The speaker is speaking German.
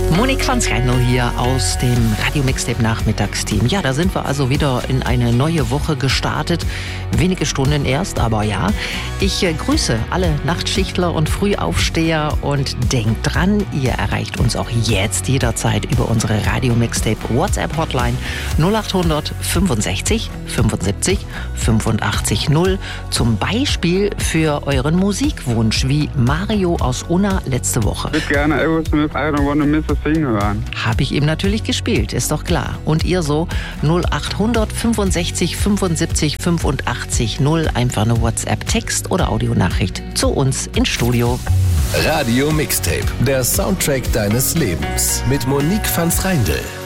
Monique van Schreindl hier aus dem Radio Mixtape Nachmittagsteam. Ja, da sind wir also wieder in eine neue Woche gestartet. Wenige Stunden erst, aber ja. Ich grüße alle Nachtschichtler und Frühaufsteher und denkt dran, ihr erreicht uns auch jetzt jederzeit über unsere Radio Mixtape WhatsApp Hotline 0800 65 75 85 0. Zum Beispiel für euren Musikwunsch, wie Mario aus Unna letzte Woche. Ich würde gerne Aerosmith, I Don't Wanna Miss a Thing hören. Habe ich ihm natürlich gespielt, ist doch klar. Und ihr so 0800 65 75 85 0. Einfach eine WhatsApp-Text- oder Audionachricht zu uns ins Studio. Radio Mixtape, der Soundtrack deines Lebens mit Monique van Schreindl.